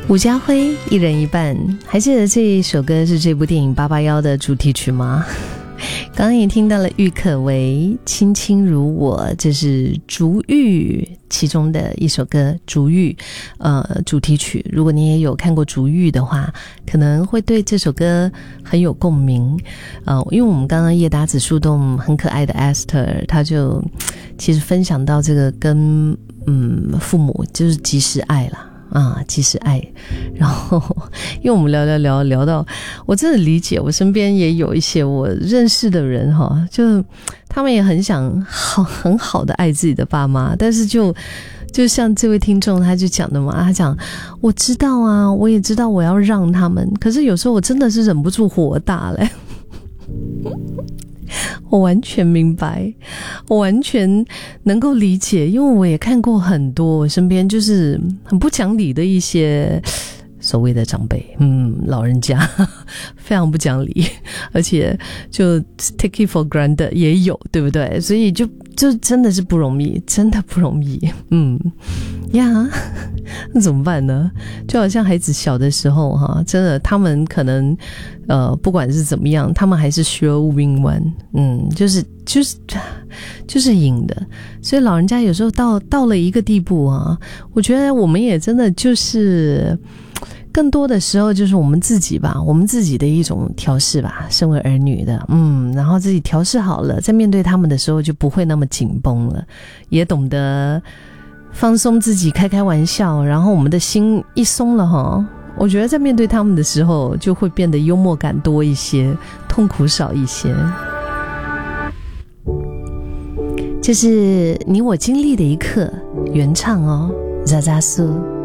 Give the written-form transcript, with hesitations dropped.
伍家辉一人一半，还记得这一首歌是这部电影881的主题曲吗？刚刚也听到了郁可唯轻轻如我，这是竹玉其中的一首歌，竹玉主题曲。如果你也有看过竹玉的话，可能会对这首歌很有共鸣。因为我们刚刚夜打子树洞很可爱的 Esther， 他就其实分享到这个跟父母就是及时爱啦。及时爱，然后因为我们聊到，我真的理解，我身边也有一些我认识的人哈，就他们也很想很好的爱自己的爸妈，但是就像这位听众他就讲的嘛，他讲我知道啊，我也知道我要让他们，可是有时候我真的是忍不住火大嘞。我完全明白，我完全能够理解，因为我也看过很多我身边就是很不讲理的一些所谓的长辈，老人家非常不讲理，而且就 take it for granted 也有，对不对？所以就真的是不容易，真的不容易。那怎么办呢？就好像孩子小的时候哈，真的他们可能不管是怎么样，他们还是sure win one，就是赢的。所以老人家有时候到了一个地步啊，我觉得我们也真的就是更多的时候就是我们自己吧，我们自己的一种调试吧，身为儿女的，然后自己调试好了，在面对他们的时候就不会那么紧绷了，也懂得放松自己，开开玩笑，然后我们的心一松了哈，我觉得在面对他们的时候就会变得幽默感多一些，痛苦少一些。这是你我经历的一刻，原唱哦，扎扎苏。